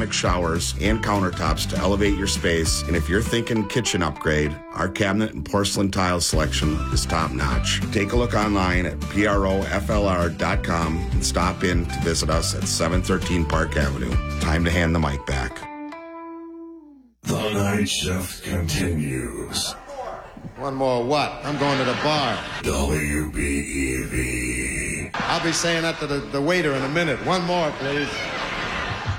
ceramic showers and countertops to elevate your space. And if you're thinking kitchen upgrade, our cabinet and porcelain tile selection is top notch. Take a look online at PROFLR.com and stop in to visit us at 713 Park Avenue. Time to hand the mic back. The night shift continues. One more what? I'm going to the bar. WBEV. I'll be saying that to the waiter in a minute. One more, please.